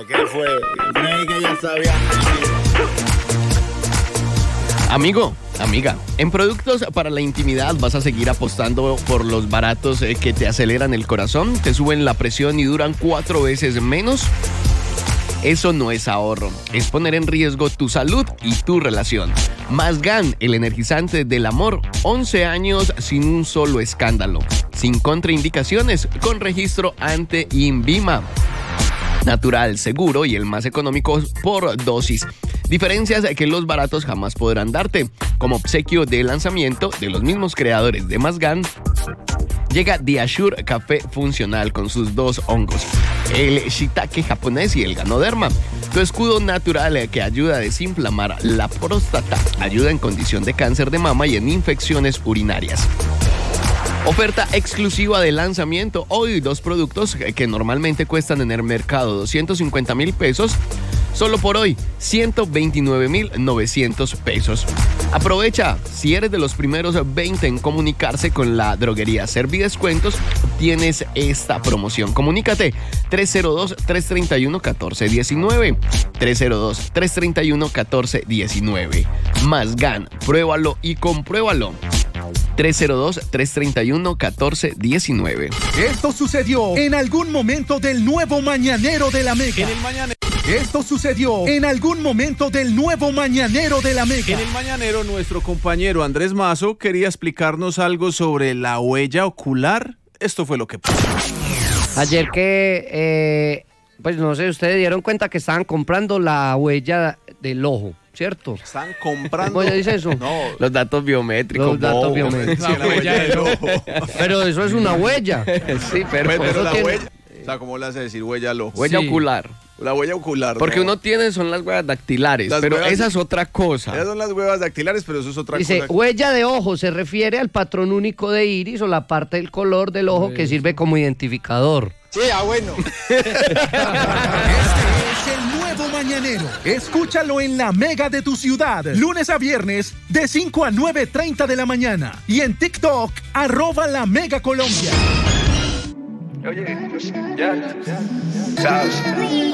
¿Qué fue? Creí que ya sabía. Amigo, amiga, en productos para la intimidad vas a seguir apostando por los baratos que te aceleran el corazón, te suben la presión y duran 4 veces menos. Eso no es ahorro, es poner en riesgo tu salud y tu relación. Masgan, el energizante del amor, 11 años sin un solo escándalo, sin contraindicaciones, con registro ante INVIMA. Natural, seguro y el más económico por dosis. Diferencias que los baratos jamás podrán darte. Como obsequio de lanzamiento de los mismos creadores de Masgan, llega The Assure Café Funcional con sus 2 hongos, el shiitake japonés y el ganoderma. Tu escudo natural que ayuda a desinflamar la próstata, ayuda en condición de cáncer de mama y en infecciones urinarias. Oferta exclusiva de lanzamiento. Hoy 2 productos que normalmente cuestan en el mercado 250,000 pesos. Solo por hoy, 129,900 pesos. Aprovecha, si eres de los primeros 20 en comunicarse con la droguería Servidescuentos, tienes esta promoción. Comunícate 302-331-1419. 302-331-1419. Masgan, pruébalo y compruébalo. 302-331-1419. Esto sucedió en algún momento del nuevo Mañanero de la Mega. En el Mañanero. Esto sucedió en algún momento del nuevo Mañanero de la Mega. En el Mañanero, nuestro compañero Andrés Mazo quería explicarnos algo sobre la huella ocular. Esto fue lo que pasó. Ayer que, pues no sé, ustedes dieron cuenta que estaban comprando la huella del ojo, ¿cierto? Están comprando. ¿Cómo dice eso? No, Los datos biométricos. Los datos biométricos. sí, la huella del ojo. Pero eso es una huella. Sí, pero Pero la tiene- huella. O sea, ¿cómo le hace decir huella al ojo? huella Sí. ocular. La huella ocular. Porque no. uno tiene, son las huellas dactilares, Las pero huellas- esa es otra cosa. Esas son las huevas dactilares, pero eso es otra Dice, cosa. huella de ojo se refiere al patrón único de iris o la parte del color del ojo que sirve como identificador. Este es el nuevo Mañanero. Escúchalo en la Mega de tu ciudad. Lunes a viernes de 5 a 9:30 de la mañana. Y en TikTok, @la Mega Colombia. Oye, ya, sabes.